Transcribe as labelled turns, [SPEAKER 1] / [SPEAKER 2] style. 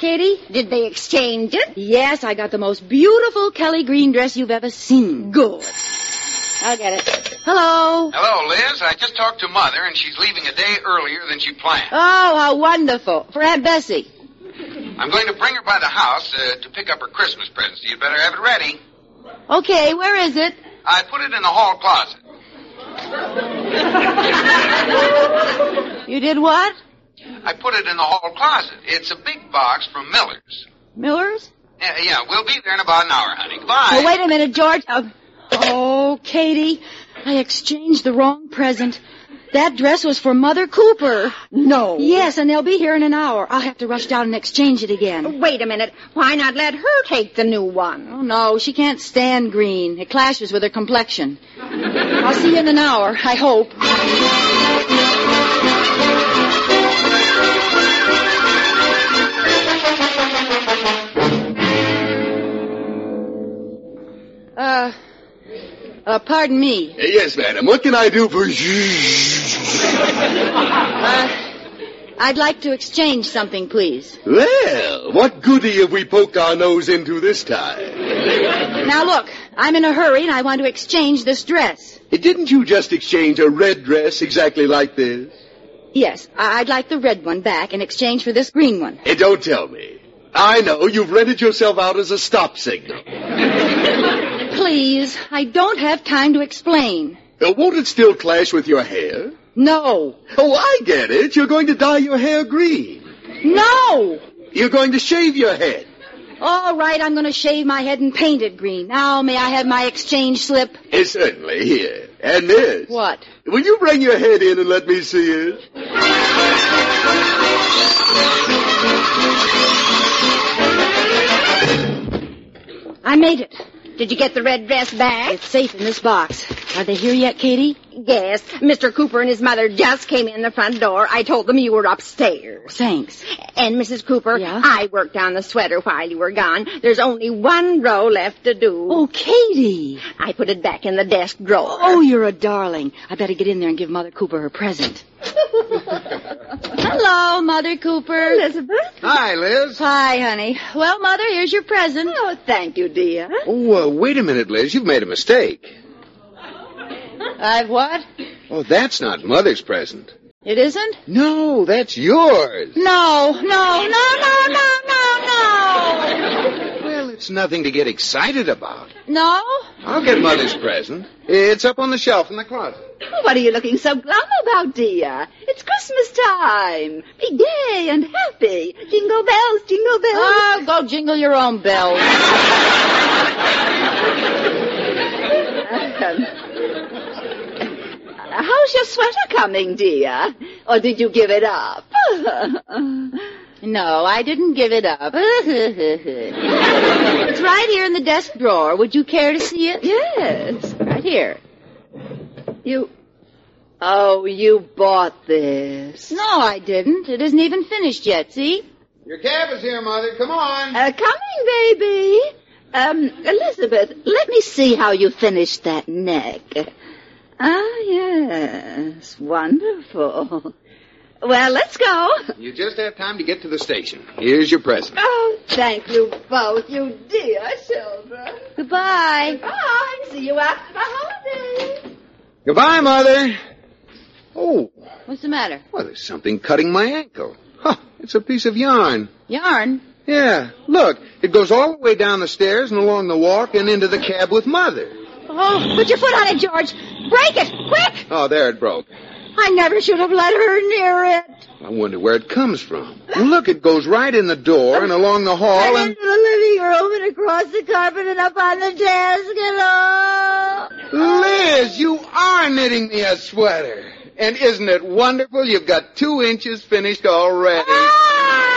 [SPEAKER 1] Katie?
[SPEAKER 2] Did they exchange it?
[SPEAKER 1] Yes, I got the most beautiful Kelly green dress you've ever seen.
[SPEAKER 2] Good.
[SPEAKER 1] I'll get it. Hello.
[SPEAKER 3] Hello, Liz. I just talked to Mother, and she's leaving a day earlier than she planned.
[SPEAKER 1] Oh, how wonderful. For Aunt Bessie.
[SPEAKER 3] I'm going to bring her by the house to pick up her Christmas presents. You'd better have it ready.
[SPEAKER 1] Okay, where is it?
[SPEAKER 3] I put it in the hall closet.
[SPEAKER 1] You did what?
[SPEAKER 3] I put it in the hall closet. It's a big box from Miller's.
[SPEAKER 1] Miller's?
[SPEAKER 3] Yeah, we'll be there in about an hour, honey. Goodbye.
[SPEAKER 1] Oh, wait a minute, George. Oh, Katie, I exchanged the wrong present. That dress was for Mother Cooper.
[SPEAKER 2] No.
[SPEAKER 1] Yes, and they'll be here in an hour. I'll have to rush down and exchange it again.
[SPEAKER 2] Wait a minute. Why not let her take the new one?
[SPEAKER 1] Oh, no, she can't stand green. It clashes with her complexion. I'll see you in an hour, I hope. Pardon me.
[SPEAKER 4] Yes, madam. What can I do for you?
[SPEAKER 1] I'd like to exchange something, please.
[SPEAKER 4] Well, what goodie have we poked our nose into this time?
[SPEAKER 1] Now, look, I'm in a hurry, and I want to exchange this dress.
[SPEAKER 4] Didn't you just exchange a red dress exactly like this?
[SPEAKER 1] Yes, I'd like the red one back in exchange for this green one.
[SPEAKER 4] Don't tell me. I know you've rented yourself out as a stop signal.
[SPEAKER 1] Please, I don't have time to explain.
[SPEAKER 4] Won't it still clash with your hair?
[SPEAKER 1] No.
[SPEAKER 4] Oh, I get it. You're going to dye your hair green.
[SPEAKER 1] No!
[SPEAKER 4] You're going to shave your head.
[SPEAKER 1] All right, I'm going to shave my head and paint it green. Now, may I have my exchange slip?
[SPEAKER 4] Certainly. Here. And this.
[SPEAKER 1] What?
[SPEAKER 4] Will you bring your head in and let me see it?
[SPEAKER 1] I made it.
[SPEAKER 2] Did you get the red dress back?
[SPEAKER 1] It's safe in this box. Are they here yet, Katie?
[SPEAKER 2] Yes. Mr. Cooper and his mother just came in the front door. I told them you were upstairs.
[SPEAKER 1] Thanks.
[SPEAKER 2] And, Mrs. Cooper,
[SPEAKER 1] Yeah?
[SPEAKER 2] I worked on the sweater while you were gone. There's only one row left to do.
[SPEAKER 1] Oh, Katie.
[SPEAKER 2] I put it back in the desk drawer.
[SPEAKER 1] Oh, you're a darling. I better get in there and give Mother Cooper her present. Hello, Mother Cooper.
[SPEAKER 2] Elizabeth?
[SPEAKER 3] Hi, Liz.
[SPEAKER 1] Hi, honey. Well, Mother, here's your present.
[SPEAKER 2] Oh, thank you, dear.
[SPEAKER 3] Oh, wait a minute, Liz. You've made a mistake.
[SPEAKER 1] I've what?
[SPEAKER 3] Oh, that's not Mother's present.
[SPEAKER 1] It isn't?
[SPEAKER 3] No, that's yours.
[SPEAKER 1] No.
[SPEAKER 3] Well, it's nothing to get excited about.
[SPEAKER 1] No?
[SPEAKER 3] I'll get Mother's present. It's up on the shelf in the closet.
[SPEAKER 2] What are you looking so glum about, dear? It's Christmas time. Be gay and happy. Jingle bells, jingle bells.
[SPEAKER 1] Oh, go jingle your own bells.
[SPEAKER 2] How's your sweater coming, dear? Or did you give it up?
[SPEAKER 1] No, I didn't give it up. It's right here in the desk drawer. Would you care to see it?
[SPEAKER 2] Yes.
[SPEAKER 1] Right here.
[SPEAKER 2] You bought this.
[SPEAKER 1] No, I didn't. It isn't even finished yet, see?
[SPEAKER 3] Your cab is here, Mother. Come on.
[SPEAKER 2] Coming, baby. Elizabeth, let me see how you finished that neck. Ah, yes. Wonderful. Well, let's go.
[SPEAKER 3] You just have time to get to the station. Here's your present.
[SPEAKER 2] Oh, thank you both, you dear children.
[SPEAKER 1] Goodbye.
[SPEAKER 2] Bye. See you after the holidays.
[SPEAKER 3] Goodbye, Mother. Oh,
[SPEAKER 1] What's the matter?
[SPEAKER 3] well, there's something cutting my ankle. Huh, it's a piece of yarn.
[SPEAKER 1] Yarn?
[SPEAKER 3] Yeah, look, it goes all the way down the stairs and along the walk and into the cab with Mother.
[SPEAKER 1] Oh, put your foot on it, George. Break it, quick!
[SPEAKER 3] Oh, there it broke.
[SPEAKER 1] I never should have let her near it.
[SPEAKER 3] I wonder where it comes from. Look, it goes right in the door and along the hall and...
[SPEAKER 1] into the living room and across the carpet and up on the desk and all.
[SPEAKER 3] Liz, you are knitting me a sweater. And isn't it wonderful? You've got 2 inches finished already.